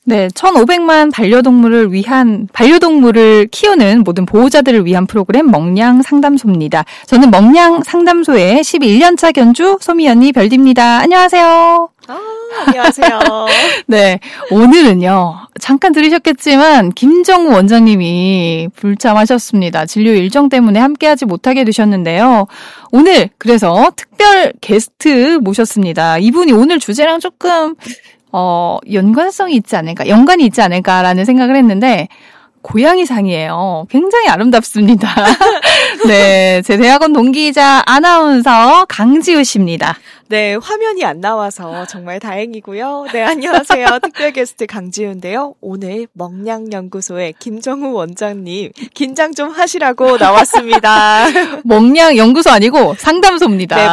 네, 1,500만 반려동물을 키우는 모든 보호자들을 위한 프로그램 먹냥 상담소입니다. 저는 먹냥 상담소의 11년차 견주 소미 언니 별디입니다. 안녕하세요. 안녕하세요. 네, 오늘은요. 잠깐 들으셨겠지만 김정우 원장님이 불참하셨습니다. 진료 일정 때문에 함께하지 못하게 되셨는데요. 오늘 그래서 특별 게스트 모셨습니다. 이분이 오늘 주제랑 조금 연관이 있지 않을까라는 생각을 했는데 고양이상이에요. 굉장히 아름답습니다. 네, 제 대학원 동기이자 아나운서 강지우 씨입니다. 네, 화면이 안 나와서 정말 다행이고요. 네, 안녕하세요. 특별 게스트 강지우인데요. 오늘 먹냥연구소의 김정우 원장님 긴장 좀 하시라고 나왔습니다. 먹냥연구소 아니고 상담소입니다. 네,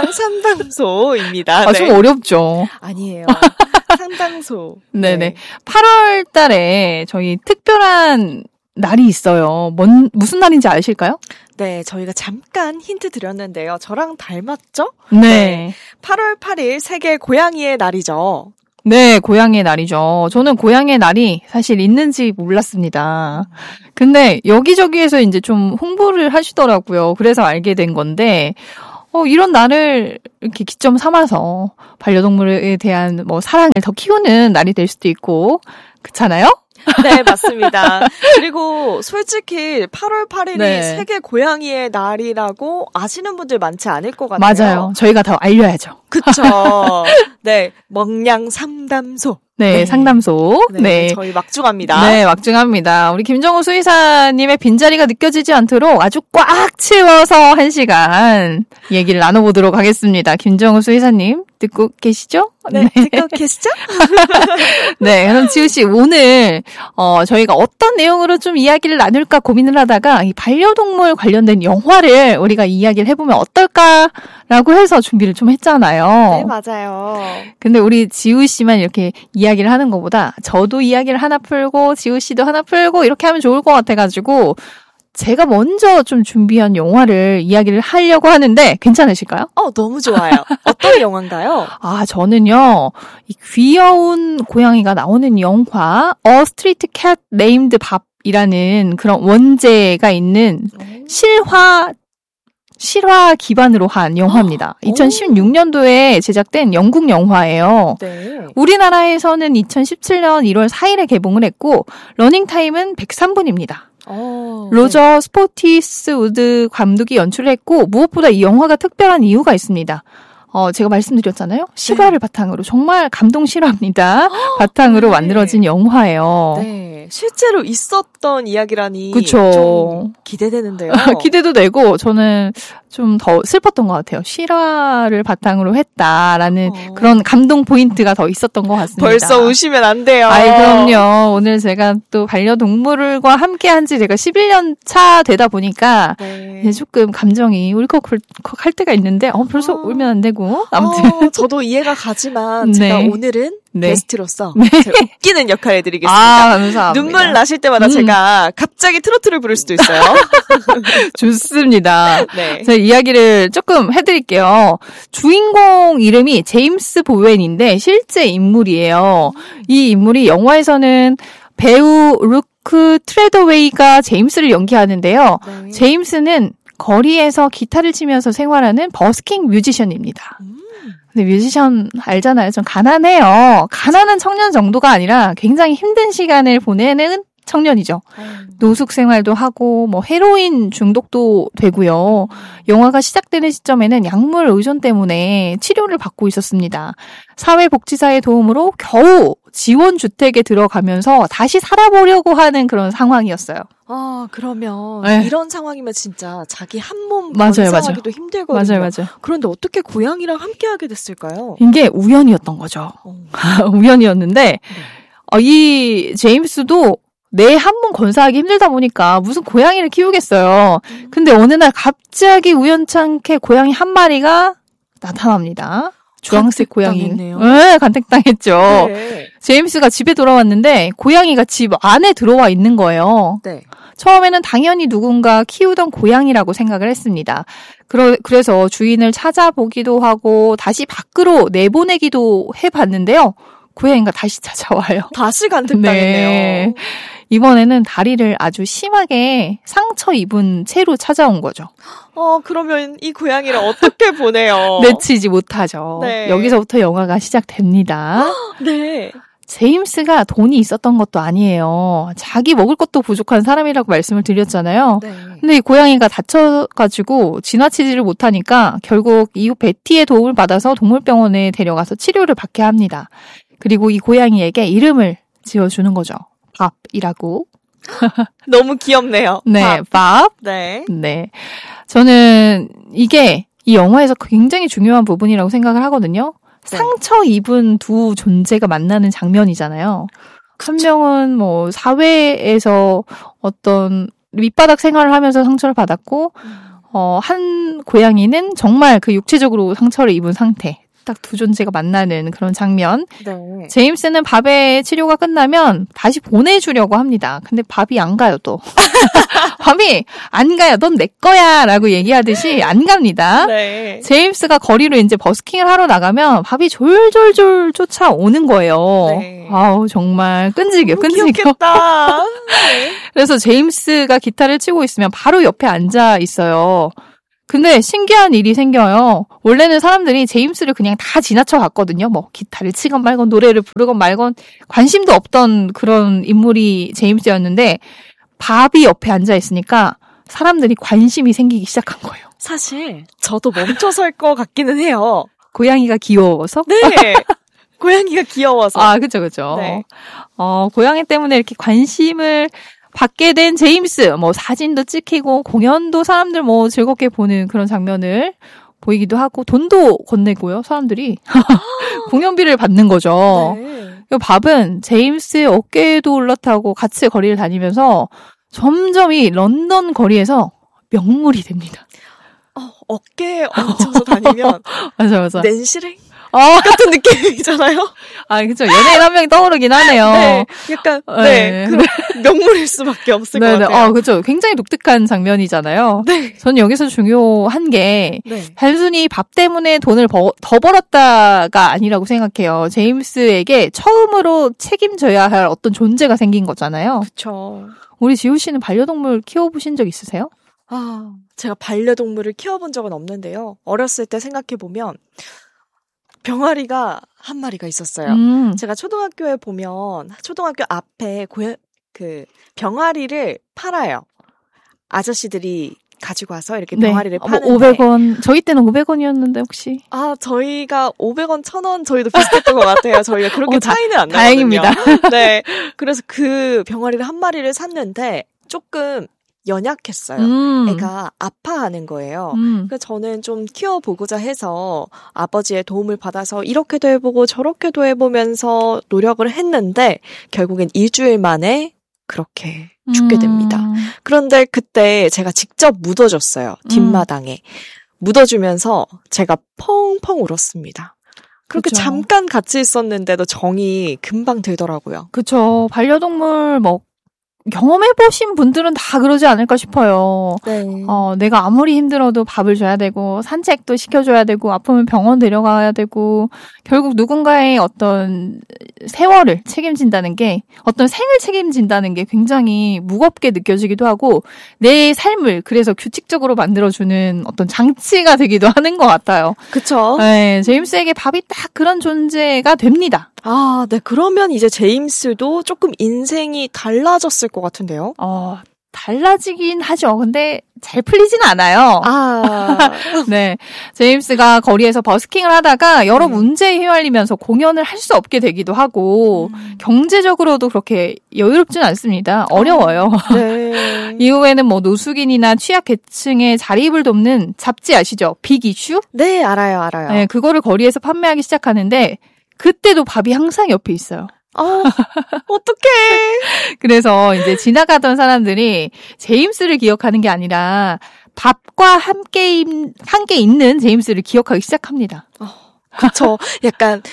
먹냥상담소입니다. 좀 어렵죠? 아니에요. 상담소. 네네. 8월 달에 저희 특별한 날이 있어요. 무슨 날인지 아실까요? 네, 저희가 잠깐 힌트 드렸는데요. 저랑 닮았죠? 네. 8월 8일 세계 고양이의 날이죠. 네, 고양이의 날이죠. 저는 고양이의 날이 사실 있는지 몰랐습니다. 근데 여기저기에서 이제 좀 홍보를 하시더라고요. 그래서 알게 된 건데, 이런 날을 이렇게 기점 삼아서 반려동물에 대한 사랑을 더 키우는 날이 될 수도 있고, 그렇잖아요? 네, 맞습니다. 그리고 솔직히 8월 8일이 네. 세계 고양이의 날이라고 아시는 분들 많지 않을 것 같아요. 맞아요. 저희가 더 알려야죠. 그쵸. 네, 먹냥 상담소. 네, 상담소. 네, 저희 막중합니다. 네, 막중합니다. 우리 김정우 수의사님의 빈자리가 느껴지지 않도록 아주 꽉 채워서 1시간 얘기를 나눠보도록 하겠습니다. 김정우 수의사님, 듣고 계시죠? 네, 듣고 계시죠? 네, 그럼 지우 씨, 오늘, 저희가 어떤 내용으로 좀 이야기를 나눌까 고민을 하다가 이 반려동물 관련된 영화를 우리가 이야기를 해보면 어떨까라고 해서 준비를 좀 했잖아요. 네, 맞아요. 근데 우리 지우 씨만 이렇게 이야기를 하는 것보다 저도 이야기를 하나 풀고 지우 씨도 하나 풀고 이렇게 하면 좋을 것 같아가지고 제가 먼저 좀 준비한 영화를 이야기를 하려고 하는데 괜찮으실까요? 너무 좋아요. 어떤 영화인가요? 저는요, 이 귀여운 고양이가 나오는 영화, A Street Cat Named Bob이라는 그런 원제가 있는 실화 기반으로 한 영화입니다. 2016년도에 제작된 영국 영화예요. 네. 우리나라에서는 2017년 1월 4일에 개봉을 했고 러닝타임은 103분입니다. 로저 스포티스 우드 감독이 연출을 했고 무엇보다 이 영화가 특별한 이유가 있습니다. 제가 말씀드렸잖아요. 실화를 바탕으로 정말 감동 실화입니다. 바탕으로 만들어진 영화예요. 네, 실제로 있었던 이야기라니 그쵸. 좀 기대되는데요. 기대도 되고 저는 좀 더 슬펐던 것 같아요. 실화를 바탕으로 했다라는 그런 감동 포인트가 더 있었던 것 같습니다. 벌써 우시면 안 돼요. 그럼요. 오늘 제가 또 반려동물과 함께한 지 제가 11년 차 되다 보니까 이제 조금 감정이 울컥할 때가 있는데 벌써 울면 안 되고 아무튼 저도 이해가 가지만 제가 오늘은 게스트로서 제가 웃기는 역할을 해드리겠습니다. 감사합니다. 눈물 나실 때마다 제가 갑자기 트로트를 부를 수도 있어요. 좋습니다. 네. 제가 이야기를 조금 해드릴게요. 주인공 이름이 제임스 보웬인데 실제 인물이에요. 이 인물이 영화에서는 배우 루크 트레더웨이가 제임스를 연기하는데요. 네. 제임스는 거리에서 기타를 치면서 생활하는 버스킹 뮤지션입니다. 근데 뮤지션 알잖아요. 좀 가난해요. 가난한 청년 정도가 아니라 굉장히 힘든 시간을 보내는 청년이죠. 노숙 생활도 하고 헤로인 중독도 되고요. 영화가 시작되는 시점에는 약물 의존 때문에 치료를 받고 있었습니다. 사회복지사의 도움으로 겨우 지원주택에 들어가면서 다시 살아보려고 하는 그런 상황이었어요. 그러면 네. 이런 상황이면 진짜 자기 한 몸 맞아요. 건사하기도 힘들거든요. 맞아요. 그런데 어떻게 고양이랑 함께하게 됐을까요? 이게 우연이었던 거죠. 우연이었는데 이 제임스도 내 한 몸 건사하기 힘들다 보니까 무슨 고양이를 키우겠어요. 근데 어느 날 갑자기 우연찮게 고양이 한 마리가 나타납니다. 주황색 고양이. 네, 간택당했죠. 네. 제임스가 집에 돌아왔는데 고양이가 집 안에 들어와 있는 거예요. 네. 처음에는 당연히 누군가 키우던 고양이라고 생각을 했습니다. 그래서 주인을 찾아보기도 하고 다시 밖으로 내보내기도 해봤는데요. 고양이가 다시 찾아와요. 다시 간택당했네요. 네. 이번에는 다리를 아주 심하게 상처 입은 채로 찾아온 거죠. 그러면 이 고양이를 어떻게 보내요? 내치지 못하죠. 네. 여기서부터 영화가 시작됩니다. 네. 제임스가 돈이 있었던 것도 아니에요. 자기 먹을 것도 부족한 사람이라고 말씀을 드렸잖아요. 네. 근데 이 고양이가 다쳐가지고 지나치지를 못하니까 결국 이후 베티의 도움을 받아서 동물병원에 데려가서 치료를 받게 합니다. 그리고 이 고양이에게 이름을 지어주는 거죠. 밥이라고. 너무 귀엽네요. 네, 밥. 네. 네. 저는 이게 이 영화에서 굉장히 중요한 부분이라고 생각을 하거든요. 네. 상처 입은 두 존재가 만나는 장면이잖아요. 한 명은 뭐 사회에서 어떤 밑바닥 생활을 하면서 상처를 받았고, 한 고양이는 정말 그 육체적으로 상처를 입은 상태. 딱 두 존재가 만나는 그런 장면. 네. 제임스는 밥의 치료가 끝나면 다시 보내주려고 합니다. 근데 밥이 안 가요, 또. 밥이 안 가요. 넌 내 거야. 라고 얘기하듯이 안 갑니다. 네. 제임스가 거리로 이제 버스킹을 하러 나가면 밥이 졸졸졸 쫓아오는 거예요. 네. 아우, 정말 끈질겨. 귀엽겠다. 네. 그래서 제임스가 기타를 치고 있으면 바로 옆에 앉아 있어요. 근데 신기한 일이 생겨요. 원래는 사람들이 제임스를 그냥 다 지나쳐 갔거든요. 뭐 기타를 치건 말건 노래를 부르건 말건 관심도 없던 그런 인물이 제임스였는데 밥이 옆에 앉아 있으니까 사람들이 관심이 생기기 시작한 거예요. 사실 저도 멈춰설 것 같기는 해요. 고양이가 귀여워서? 네. 고양이가 귀여워서. 아, 그죠. 네. 고양이 때문에 이렇게 관심을 받게 된 제임스, 뭐 사진도 찍히고 공연도 사람들 뭐 즐겁게 보는 그런 장면을 보이기도 하고 돈도 건네고요, 사람들이. 공연비를 받는 거죠. 네. 밥은 제임스의 어깨에도 올라타고 같이 거리를 다니면서 점점 이 런던 거리에서 명물이 됩니다. 어깨에 얹혀서 다니면 맞아. 낸시랭 같은 느낌이잖아요. 아, 그쵸. 연예인 한 명이 떠오르긴 하네요. 네, 약간 네. 그런 명물일 수밖에 없을 것 같아요. 그쵸. 굉장히 독특한 장면이잖아요. 네. 저는 여기서 중요한 게 네. 단순히 밥 때문에 돈을 더 벌었다가 아니라고 생각해요. 제임스에게 처음으로 책임져야 할 어떤 존재가 생긴 거잖아요. 그렇죠. 우리 지우 씨는 반려동물 키워보신 적 있으세요? 제가 반려동물을 키워본 적은 없는데요. 어렸을 때 생각해보면 병아리가 한 마리가 있었어요. 제가 초등학교에 보면 초등학교 앞에 병아리를 팔아요. 아저씨들이 가지고 와서 이렇게 병아리를 파는데 500원. 저희 때는 500원이었는데 혹시? 저희가 500원, 1000원 저희도 비슷했던 것 같아요. 저희가 그렇게 차이는 안 나거든요. 다행입니다. 네. 그래서 그 병아리를 한 마리를 샀는데 조금 연약했어요. 애가 아파하는 거예요. 그래서 저는 좀 키워보고자 해서 아버지의 도움을 받아서 이렇게도 해보고 저렇게도 해보면서 노력을 했는데 결국엔 일주일 만에 그렇게 죽게 됩니다. 그런데 그때 제가 직접 묻어줬어요. 뒷마당에. 묻어주면서 제가 펑펑 울었습니다. 그렇게 그쵸. 잠깐 같이 있었는데도 정이 금방 들더라고요. 그쵸. 반려동물 경험해보신 분들은 다 그러지 않을까 싶어요. 네. 내가 아무리 힘들어도 밥을 줘야 되고, 산책도 시켜줘야 되고, 아프면 병원 데려가야 되고, 결국 누군가의 어떤 세월을 책임진다는 게, 어떤 생을 책임진다는 게 굉장히 무겁게 느껴지기도 하고, 내 삶을 그래서 규칙적으로 만들어주는 어떤 장치가 되기도 하는 것 같아요. 그쵸. 네, 제임스에게 밥이 딱 그런 존재가 됩니다. 네. 그러면 이제 제임스도 조금 인생이 달라졌을 것 같은데요? 달라지긴 하죠. 근데 잘 풀리진 않아요. 네. 제임스가 거리에서 버스킹을 하다가 여러 문제에 휘말리면서 공연을 할 수 없게 되기도 하고, 경제적으로도 그렇게 여유롭진 않습니다. 어려워요. 네. 이후에는 노숙인이나 취약 계층의 자립을 돕는 잡지 아시죠? 빅 이슈? 네, 알아요. 네, 그거를 거리에서 판매하기 시작하는데, 그때도 밥이 항상 옆에 있어요. 어떡해. 그래서 이제 지나가던 사람들이 제임스를 기억하는 게 아니라 밥과 함께 있는 제임스를 기억하기 시작합니다. 그쵸. 약간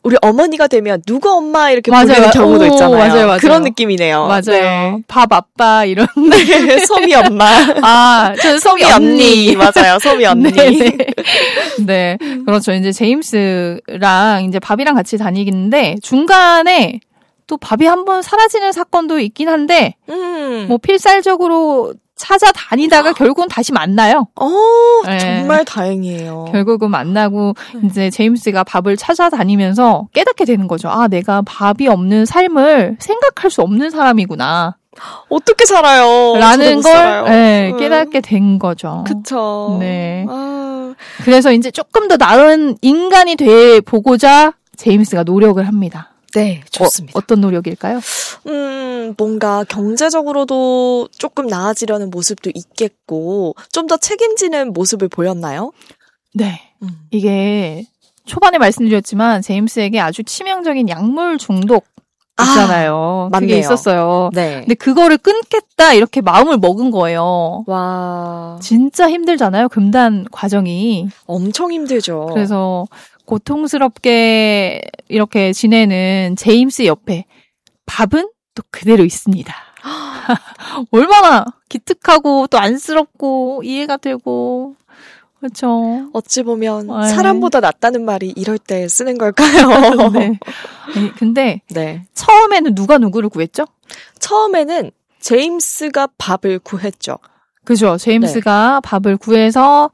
우리 어머니가 되면 누구 엄마 이렇게 부르는 경우도 있잖아요. 맞아요. 그런 느낌이네요. 맞아요. 네. 밥 아빠 이런. 네, 소미 엄마. 저는 소미 언니. 맞아요. 소미 언니. 네. 그렇죠. 이제 제임스랑 이제 밥이랑 같이 다니는데 중간에 또 밥이 한번 사라지는 사건도 있긴 한데 뭐 필살적으로 찾아다니다가 결국은 다시 만나요. 네. 정말 다행이에요. 결국은 만나고 이제 제임스가 밥을 찾아다니면서 깨닫게 되는 거죠. 아, 내가 밥이 없는 삶을 생각할 수 없는 사람이구나. 어떻게 살아요? 라는 걸 깨닫게 된 거죠. 그쵸. 네. 그래서 이제 조금 더 나은 인간이 돼 보고자 제임스가 노력을 합니다. 네, 좋습니다. 어떤 노력일까요? 뭔가 경제적으로도 조금 나아지려는 모습도 있겠고, 좀 더 책임지는 모습을 보였나요? 네. 이게 초반에 말씀드렸지만, 제임스에게 아주 치명적인 약물 중독 있잖아요. 맞네요. 그게 있었어요. 네. 근데 그거를 끊겠다, 이렇게 마음을 먹은 거예요. 와. 진짜 힘들잖아요, 금단 과정이. 엄청 힘들죠. 그래서, 고통스럽게 이렇게 지내는 제임스 옆에 밥은 또 그대로 있습니다. 얼마나 기특하고 또 안쓰럽고 이해가 되고 그렇죠. 어찌 보면 사람보다 낫다는 말이 이럴 때 쓰는 걸까요? 네. 아니, 근데 네. 처음에는 누가 누구를 구했죠? 처음에는 제임스가 밥을 구했죠. 그죠. 제임스가 밥을 구해서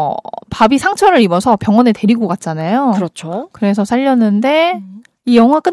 밥이 상처를 입어서 병원에 데리고 갔잖아요. 그렇죠. 그래서 살렸는데 이 영화